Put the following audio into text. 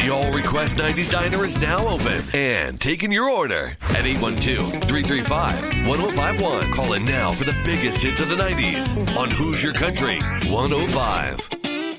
The All Request 90s Diner is now open and taking your order at 812-335-1051. Call in now for the biggest hits of the 90s on Hoosier Country 105.